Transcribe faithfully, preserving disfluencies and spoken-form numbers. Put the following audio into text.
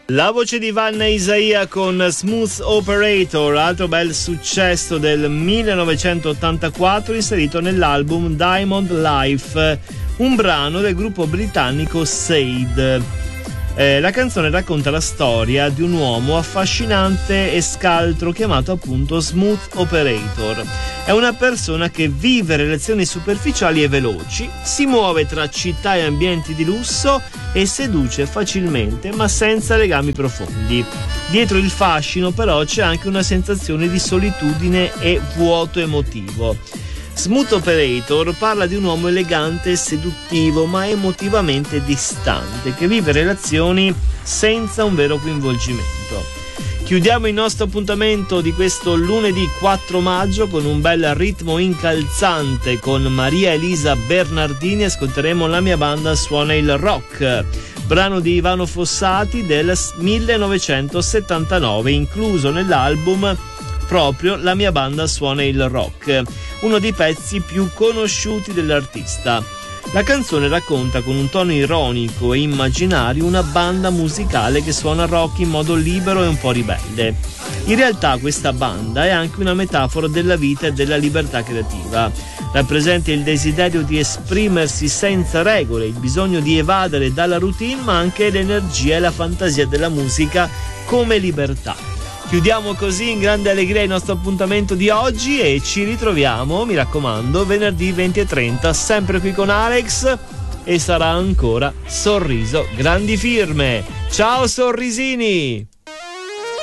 La voce di Vanna Isaia con Smooth Operator, altro bel successo del millenovecentottantaquattro inserito nell'album Diamond Life, un brano del gruppo britannico Said. Eh, la canzone racconta la storia di un uomo affascinante e scaltro chiamato appunto Smooth Operator. È una persona che vive relazioni superficiali e veloci, si muove tra città e ambienti di lusso e seduce facilmente ma senza legami profondi. Dietro il fascino però c'è anche una sensazione di solitudine e vuoto emotivo. Smooth Operator parla di un uomo elegante e seduttivo ma emotivamente distante che vive relazioni senza un vero coinvolgimento. Chiudiamo il nostro appuntamento di questo lunedì quattro maggio con un bel ritmo incalzante con Maria Elisa Bernardini. Ascolteremo La mia banda suona il rock, brano di Ivano Fossati del millenovecentosettantanove, incluso nell'album proprio La mia banda suona il rock, uno dei pezzi più conosciuti dell'artista. La canzone racconta con un tono ironico e immaginario una banda musicale che suona rock in modo libero e un po' ribelle. In realtà questa banda è anche una metafora della vita e della libertà creativa. Rappresenta il desiderio di esprimersi senza regole, il bisogno di evadere dalla routine, ma anche l'energia e la fantasia della musica come libertà. Chiudiamo così in grande allegria il nostro appuntamento di oggi e ci ritroviamo, mi raccomando, venerdì venti e trenta, sempre qui con Alex, e sarà ancora Sorriso Grandi Firme. Ciao sorrisini!